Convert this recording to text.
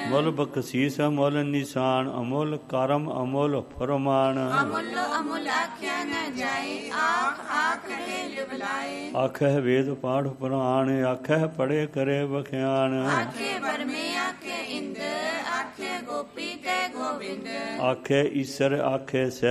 ਮੁੱਲ ਬਖਸ਼ੀਸ ਅਮੁੱਲ ਨਿਸ਼ਾਨ, ਅਮੁੱਲ ਕਰਮ ਅਮੁੱਲ ਫਰਮਾਨ। ਅਮੁੱਲ ਅਮੁੱਲ ਆਖਿਆ ਨ ਜਾਏ, ਆਖ ਆਖ ਰਹੇ ਬੁਲਾਏ। ਆਖਹਿ ਵੇਦ ਪਾਠ ਪੁਰਾਣ, ਆਖਹਿ ਪੜੇ ਕਰੇ ਬਖਿਆਨ। ਆਖੇ ਬਰਮੇ ਆਖੇ ਇੰਦ, ਆਖੇ ਗੋਪੀ ਤੇ ਗੋਬਿੰਦ। ਆਖੇ ਈਸਰ ਆਖੇ